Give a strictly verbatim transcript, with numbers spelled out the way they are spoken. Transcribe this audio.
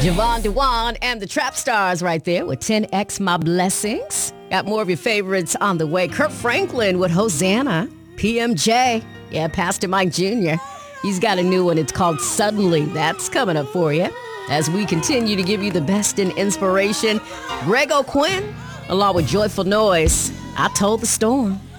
Javon Dewan and the Trap Stars right there with ten X My Blessings. Got more of your favorites on the way. Kirk Franklin with Hosanna. P M J. Yeah, Pastor Mike Junior He's got a new one. It's called Suddenly. That's coming up for you. As we continue to give you the best in inspiration, Greg O'Quinn, along with Joyful Noise, I Told the Storm.